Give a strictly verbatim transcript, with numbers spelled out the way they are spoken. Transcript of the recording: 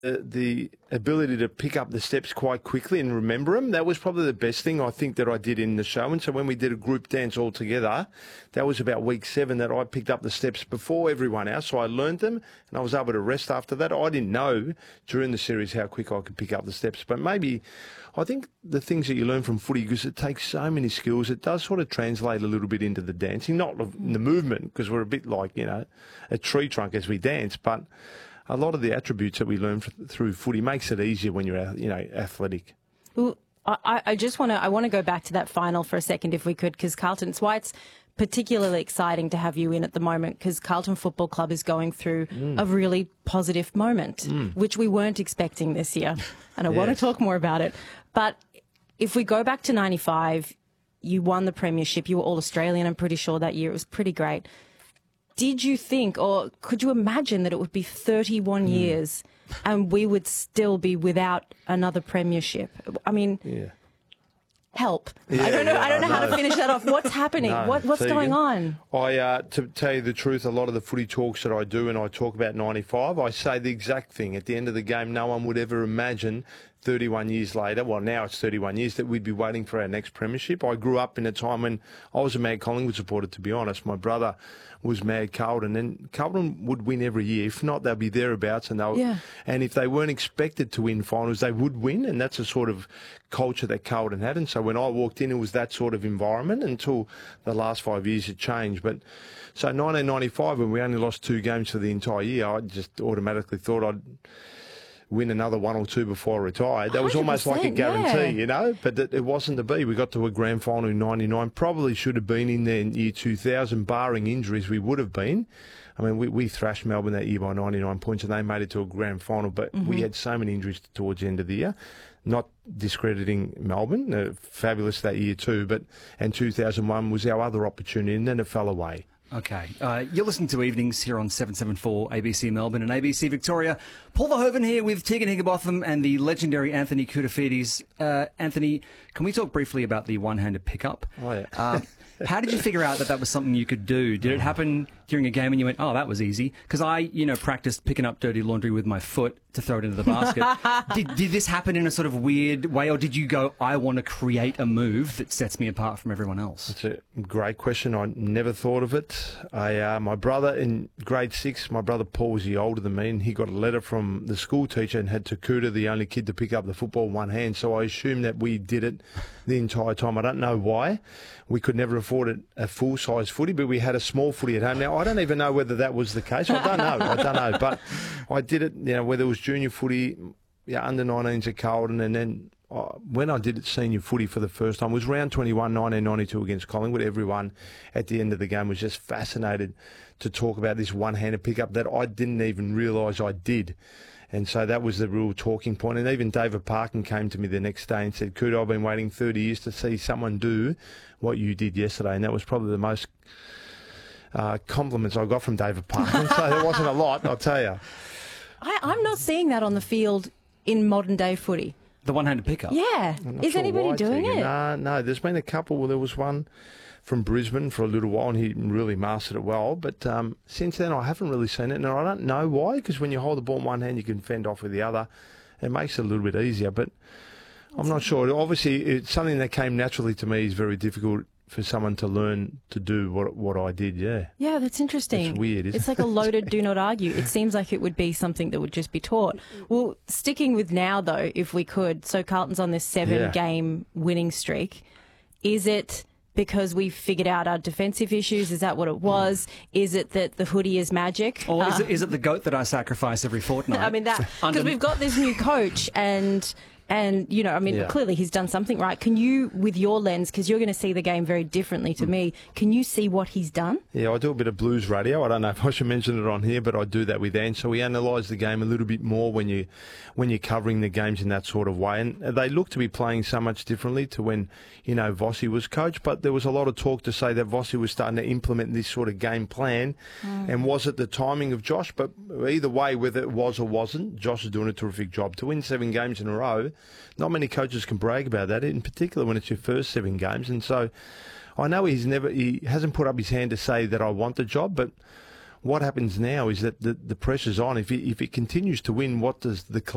Uh, the ability to pick up the steps quite quickly and remember them, that was probably the best thing I think that I did in the show. And so when we did a group dance all together, that was about week seven that I picked up the steps before everyone else. So I learned them and I was able to rest after that. I didn't know during the series how quick I could pick up the steps. But maybe I think the things that you learn from footy, because it takes so many skills, it does sort of translate a little bit into the dancing, not in the movement, because we're a bit like, you know, a tree trunk as we dance, but a lot of the attributes that we learn through footy makes it easier when you're, you know, athletic. Well, I, I just want to I want to go back to that final for a second, if we could, because Carlton, it's why it's particularly exciting to have you in at the moment, because Carlton Football Club is going through mm. a really positive moment, mm. which we weren't expecting this year, and I yes. want to talk more about it. But if we go back to ninety-five, you won the premiership. You were All-Australian, I'm pretty sure, that year. It was pretty great. Did you think, or could you imagine that it would be thirty-one mm. years and we would still be without another premiership? I mean, yeah. help. Yeah, I don't know. Yeah, I don't know how to finish that off. What's happening? No, what, what's going on? I, uh, to tell you the truth, a lot of the footy talks that I do, and I talk about ninety-five, I say the exact thing. At the end of the game, no one would ever imagine thirty-one years later, well, now it's thirty-one years, that we'd be waiting for our next premiership. I grew up in a time when I was a mad Collingwood supporter, to be honest. My brother was mad Carlton, and Carlton would win every year. If not, they'll be thereabouts, and they'll, yeah. and if they weren't expected to win finals, they would win, and that's the sort of culture that Carlton had. And so when I walked in, it was that sort of environment until the last five years it changed. But so nineteen ninety-five, when we only lost two games for the entire year, I just automatically thought I'd win another one or two before I retired. That was almost like a guarantee, yeah. you know, but it, it wasn't to be. We got to a grand final in ninety-nine, probably should have been in there in year two thousand, barring injuries, we would have been. I mean, we, we thrashed Melbourne that year by ninety-nine points and they made it to a grand final, but mm-hmm. we had so many injuries towards the end of the year. Not discrediting Melbourne, uh, fabulous that year too, but and two thousand one was our other opportunity, and then it fell away. Okay. Uh, you're listening to Evenings here on seven seventy-four A B C Melbourne and A B C Victoria. Paul Verhoeven here with Tegan Higginbotham and the legendary Anthony Koutoufides. Uh, Anthony, can we talk briefly about the one-handed pickup? Oh, yeah. Uh, how did you figure out that that was something you could do? Did it happen during a game and you went, oh, that was easy? Because I, you know, practiced picking up dirty laundry with my foot to throw it into the basket. did, did this happen in a sort of weird way, or did you go, I want to create a move that sets me apart from everyone else? That's a great question. I never thought of it. I, uh, my brother in grade six, my brother Paul was a year older than me, and he got a letter from the school teacher and had Takuta, the only kid to pick up the football in one hand. So I assumed that we did it the entire time. I don't know why. We could never afford it, a full-size footy, but we had a small footy at home. Now, I don't even know whether that was the case. I don't know. I don't know. But I did it, you know, whether it was junior footy, yeah, under nineteens at Carlton, and then uh, when I did it senior footy for the first time, it was round twenty-one, nineteen ninety-two against Collingwood. Everyone at the end of the game was just fascinated to talk about this one-handed pickup that I didn't even realise I did. And so that was the real talking point. And even David Parkin came to me the next day and said, Coot, I've been waiting thirty years to see someone do what you did yesterday. And that was probably the most uh, compliments I got from David Parkin. So there wasn't a lot, I'll tell you. I, I'm not seeing that on the field in modern day footy. The one-handed pickup? Yeah. Is sure anybody why, doing Tegan. it? No, no. There's been a couple. Well, there was one from Brisbane for a little while, and he really mastered it well. But um, since then, I haven't really seen it, and I don't know why, because when you hold the ball in one hand, you can fend off with the other. It makes it a little bit easier, but I'm not sure. Obviously, it's something that came naturally to me. Is very difficult for someone to learn to do what what I did, yeah. Yeah, that's interesting. It's weird, isn't It's like a loaded do not argue. It seems like it would be something that would just be taught. Well, sticking with now, though, if we could, so Carlton's on this seven-game yeah. winning streak. Is it because we figured out our defensive issues? Is that what it was? Is it that the hoodie is magic? Or is, uh, it, is it the goat that I sacrifice every fortnight? I mean, that because we've got this new coach and... And, you know, I mean, yeah. clearly he's done something right. Can you, with your lens, because you're going to see the game very differently to mm. me, can you see what he's done? Yeah, I do a bit of blues radio. I don't know if I should mention it on here, but I do that with Anne. So we analyse the game a little bit more when, you, when you're covering the games in that sort of way. And they look to be playing so much differently to when, you know, Vossi was coach. But there was a lot of talk to say that Vossi was starting to implement this sort of game plan. Mm. And was it the timing of Josh? But either way, whether it was or wasn't, Josh is doing a terrific job. To win seven games in a row, not many coaches can brag about that, in particular when it's your first seven games. And so I know he's never, he hasn't put up his hand to say that I want the job, but what happens now is that the, the pressure's on. If he, if he continues to win, what does the